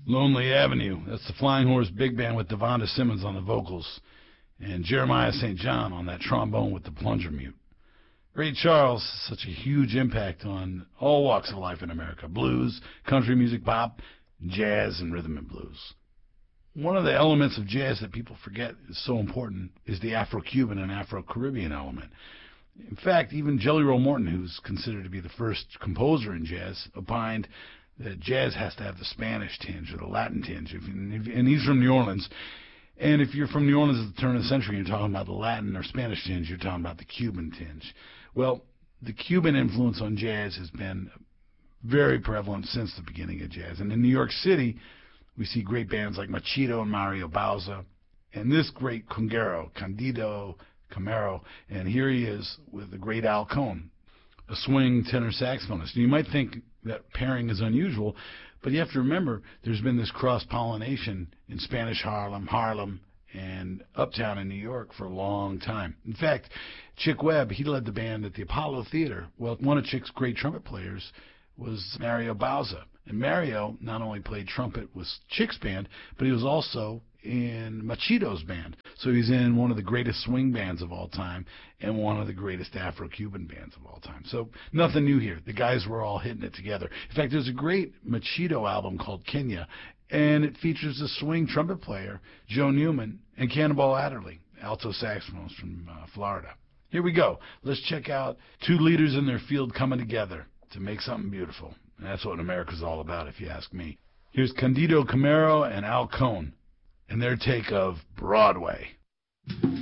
Lonely Avenue. That's the Flying Horse Big Band with Devonta Simmons on the vocals and Jeremiah St. John on that trombone with the plunger mute. Ray Charles, such a huge impact on all walks of life in America. Blues, country music, pop, jazz, and rhythm and blues. One of the elements of jazz that people forget is so important is the Afro-Cuban and Afro-Caribbean element. In fact, even Jelly Roll Morton, who's considered to be the first composer in jazz, opined that jazz has to have the Spanish tinge or the Latin tinge. And he's from New Orleans. And if you're from New Orleans at the turn of the century and you're talking about the Latin or Spanish tinge, you're talking about the Cuban tinge. Well, the Cuban influence on jazz has been very prevalent since the beginning of jazz. And in New York City, we see great bands like Machito and Mario Bauza, and this great conguero, Candido Camero, and here he is with the great Al Cohn, a swing tenor saxophonist. And you might think that pairing is unusual, but you have to remember there's been this cross-pollination in Spanish Harlem, and Uptown in New York for a long time. In fact, Chick Webb, he led the band at the Apollo Theater. Well, one of Chick's great trumpet players was Mario Bauza. And Mario not only played trumpet with Chick's band, but he was also in Machito's band. So he's in one of the greatest swing bands of all time and one of the greatest Afro-Cuban bands of all time. So nothing new here. The guys were all hitting it together. In fact, there's a great Machito album called Kenya, and it features a swing trumpet player, Joe Newman, and Cannonball Adderley, alto saxophonist from Florida. Here we go. Let's check out two leaders in their field coming together to make something beautiful. And that's what America's all about, if you ask me. Here's Candido Camero and Al Cohn and their take of Broadway.